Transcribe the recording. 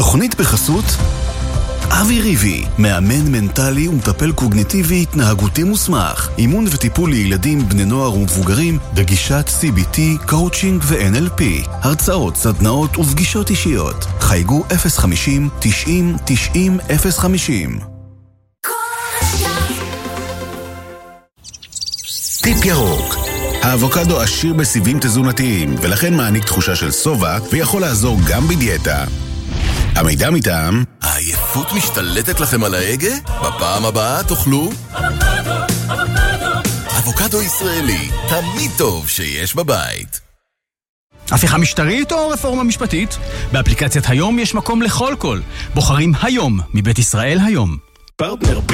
התוכנית בחסות אבי ריבי, מאמן מנטלי ומטפל קוגניטיבי התנהגותי מוסמך, אימון וטיפול לילדים, בני נוער ומבוגרים בגישת CBT, קואוצ'ינג ו-NLP, הרצאות, סדנאות ופגישות אישיות. חייגו 050-90-90-050. טיפ ירוק. האבוקדו עשיר בסיבים תזונתיים, ולכן מעניק תחושה של סובה ויכול לעזור גם בדיאטה. המידע מטעם, העייפות משתלטת לכם על ההגה? בפעם הבאה תאכלו אבוקדו ישראלי, תמיד טוב שיש בבית. הפיכה משטרית או רפורמה משפטית? באפליקציית היום יש מקום לכל קול. בוחרים היום מבית ישראל היום. פרטנר